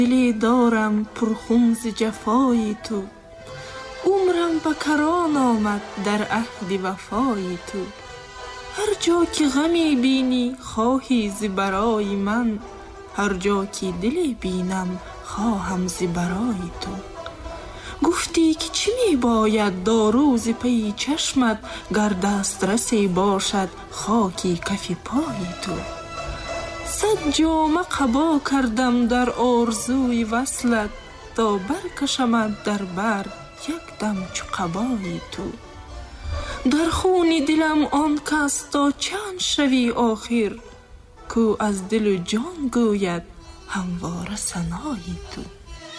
دلی دارم پرخون ز جفای تو. عمرم به کران آمد در عهد وفای تو. هر جا که غمی بینی خواهی ز برای من، هر جا که دلی بینم خواهم ز برای تو. گفتی که چی می باید دارو ز پی چشمت، گر دسترسی باشد خاکی کف پای تو. صد جامه قبا کردم در آرزوی وصلت، تا برکشمت در بر یک دم چو قبای تو. در خون دلم آن کس تا چند شوی آخر، کو از دل و جان گوید همواره ثنای تو.